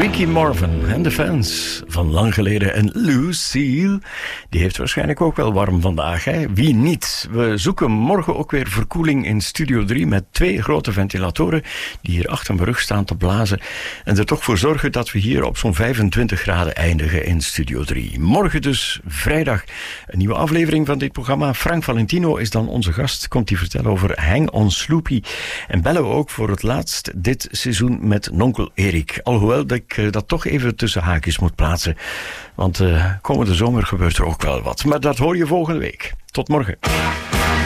Frankie Marvin en de fans van lang geleden. En Lucille, die heeft waarschijnlijk ook wel warm vandaag. Hè? Wie niet? We zoeken morgen ook weer verkoeling in Studio 3 met 2 grote ventilatoren die hier achter mijn rug staan te blazen. En er toch voor zorgen dat we hier op zo'n 25 graden eindigen in Studio 3. Morgen dus, vrijdag, een nieuwe aflevering van dit programma. Frank Valentino is dan onze gast. Komt hij vertellen over Hang on Sloopy. En bellen we ook voor het laatst dit seizoen met nonkel Erik. Alhoewel dat ik dat toch even tussen haakjes moet plaatsen. Want komende zomer gebeurt er ook wel wat. Maar dat hoor je volgende week. Tot morgen.